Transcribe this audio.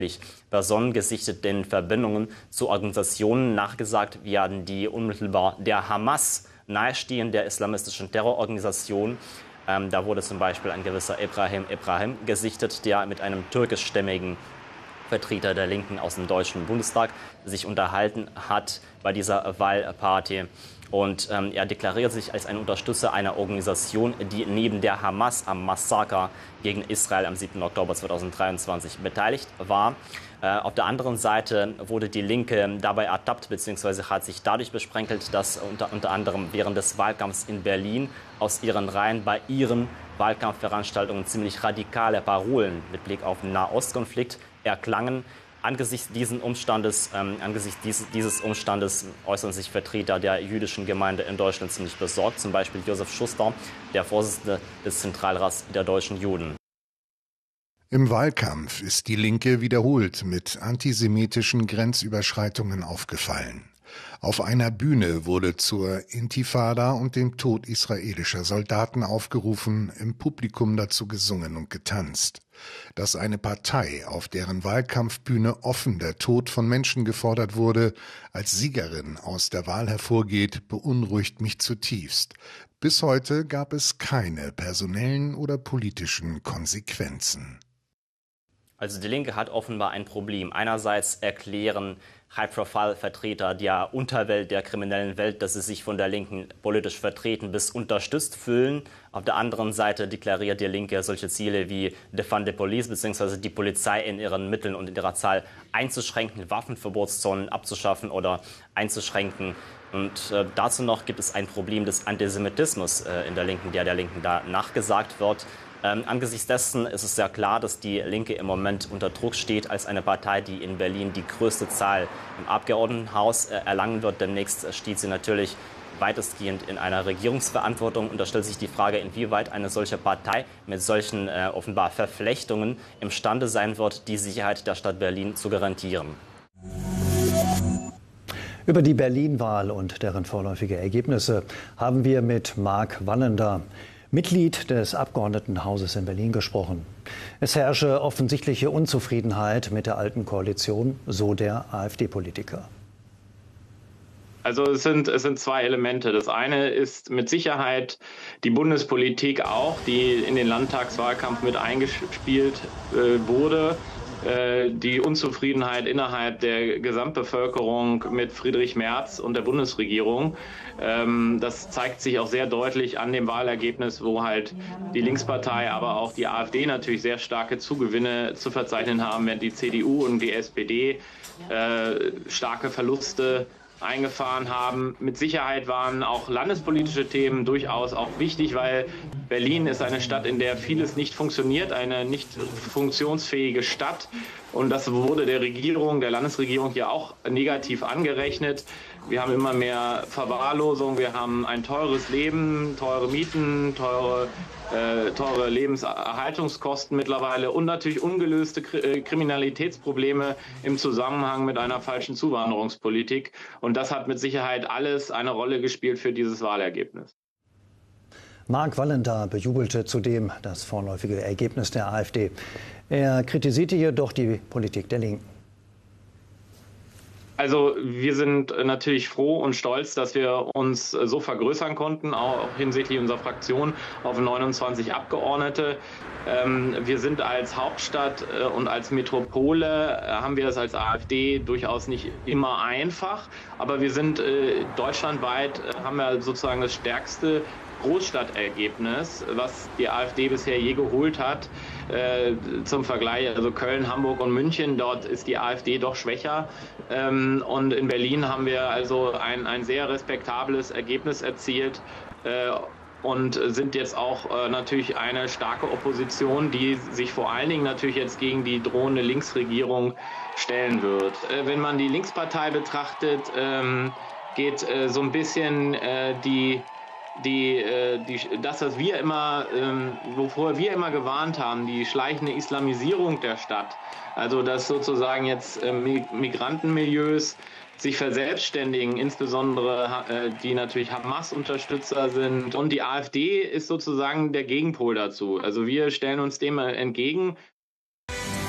Personen gesichtet, den Verbindungen zu Organisationen nachgesagt werden, die unmittelbar der Hamas nahestehen, der islamistischen Terrororganisation. Da wurde zum Beispiel ein gewisser Ebrahim gesichtet, der mit einem türkischstämmigen Vertreter der Linken aus dem Deutschen Bundestag sich unterhalten hat bei dieser Wahlparty. Und er deklariert sich als ein Unterstützer einer Organisation, die neben der Hamas am Massaker gegen Israel am 7. Oktober 2023 beteiligt war. Auf der anderen Seite wurde die Linke dabei ertappt bzw. hat sich dadurch besprenkelt, dass unter anderem während des Wahlkampfs in Berlin aus ihren Reihen bei ihren Wahlkampfveranstaltungen ziemlich radikale Parolen mit Blick auf den Nahostkonflikt erklangen. Angesichts dieses Umstandes äußern sich Vertreter der jüdischen Gemeinde in Deutschland ziemlich besorgt. Zum Beispiel Josef Schuster, der Vorsitzende des Zentralrats der deutschen Juden. Im Wahlkampf ist die Linke wiederholt mit antisemitischen Grenzüberschreitungen aufgefallen. Auf einer Bühne wurde zur Intifada und dem Tod israelischer Soldaten aufgerufen, im Publikum dazu gesungen und getanzt. Dass eine Partei, auf deren Wahlkampfbühne offen der Tod von Menschen gefordert wurde, als Siegerin aus der Wahl hervorgeht, beunruhigt mich zutiefst. Bis heute gab es keine personellen oder politischen Konsequenzen. Also die Linke hat offenbar ein Problem. Einerseits erklären High-Profile-Vertreter der Unterwelt, der kriminellen Welt, dass sie sich von der Linken politisch vertreten bis unterstützt fühlen. Auf der anderen Seite deklariert die Linke solche Ziele wie Defund the Police bzw. die Polizei in ihren Mitteln und in ihrer Zahl einzuschränken, Waffenverbotszonen abzuschaffen oder einzuschränken. Und dazu noch gibt es ein Problem des Antisemitismus in der Linken, der Linken da nachgesagt wird. Angesichts dessen ist es sehr klar, dass die Linke im Moment unter Druck steht als eine Partei, die in Berlin die größte Zahl im Abgeordnetenhaus erlangen wird. Demnächst steht sie natürlich weitestgehend in einer Regierungsverantwortung. Und da stellt sich die Frage, inwieweit eine solche Partei mit solchen offenbar Verflechtungen imstande sein wird, die Sicherheit der Stadt Berlin zu garantieren. Über die Berlin-Wahl und deren vorläufige Ergebnisse haben wir mit Marc Wallender, Mitglied des Abgeordnetenhauses in Berlin, gesprochen. Es herrsche offensichtliche Unzufriedenheit mit der alten Koalition, so der AfD-Politiker. Also es sind zwei Elemente. Das eine ist mit Sicherheit die Bundespolitik auch, die in den Landtagswahlkampf mit eingespielt wurde. Die Unzufriedenheit innerhalb der Gesamtbevölkerung mit Friedrich Merz und der Bundesregierung. Das zeigt sich auch sehr deutlich an dem Wahlergebnis, wo halt die Linkspartei, aber auch die AfD natürlich sehr starke Zugewinne zu verzeichnen haben, während die CDU und die SPD starke Verluste eingefahren haben. Mit Sicherheit waren auch landespolitische Themen durchaus auch wichtig, weil Berlin ist eine Stadt, in der vieles nicht funktioniert, eine nicht funktionsfähige Stadt. Und das wurde der Landesregierung ja auch negativ angerechnet. Wir haben immer mehr Verwahrlosung, wir haben ein teures Leben, teure Mieten, teure Lebenserhaltungskosten mittlerweile und natürlich ungelöste Kriminalitätsprobleme im Zusammenhang mit einer falschen Zuwanderungspolitik. Und das hat mit Sicherheit alles eine Rolle gespielt für dieses Wahlergebnis. Marc Wallender bejubelte zudem das vorläufige Ergebnis der AfD. Er kritisierte jedoch die Politik der Linken. Also wir sind natürlich froh und stolz, dass wir uns so vergrößern konnten, auch hinsichtlich unserer Fraktion auf 29 Abgeordnete. Wir sind als Hauptstadt und als Metropole, haben wir das als AfD durchaus nicht immer einfach. Aber wir sind deutschlandweit, haben wir sozusagen das stärkste Großstadtergebnis, was die AfD bisher je geholt hat. Zum Vergleich, also Köln, Hamburg und München, dort ist die AfD doch schwächer. Und in Berlin haben wir also ein sehr respektables Ergebnis erzielt und sind jetzt auch natürlich eine starke Opposition, die sich vor allen Dingen natürlich jetzt gegen die drohende Linksregierung stellen wird. Wenn man die Linkspartei betrachtet, geht so ein bisschen das, was wir immer, wovor wir immer gewarnt haben, die schleichende Islamisierung der Stadt, also dass sozusagen jetzt Migrantenmilieus sich verselbstständigen, insbesondere die natürlich Hamas-Unterstützer sind. Und die AfD ist sozusagen der Gegenpol dazu. Also wir stellen uns dem entgegen.